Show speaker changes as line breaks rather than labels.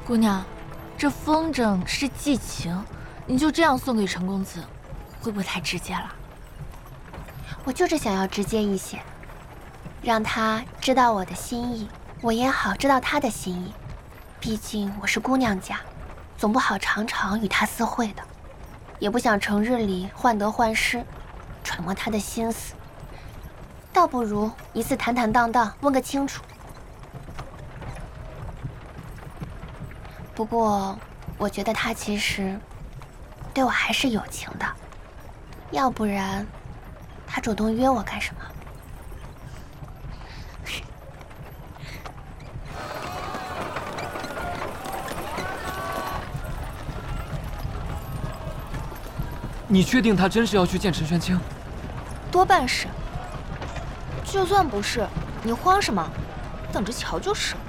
姑娘，这风筝是寄情，你就这样送给陈公子，会不会太直接了？
我就是想要直接一些，让他知道我的心意，我也好知道他的心意。毕竟我是姑娘家，总不好常常与他私会的，也不想成日里患得患失，揣摩他的心思。倒不如一次坦坦荡荡问个清楚。不过，我觉得他其实对我还是有情的，要不然他主动约我干什么？
你确定他真是要去见陈玄清？
多半是。就算不是，你慌什么？等着瞧就是。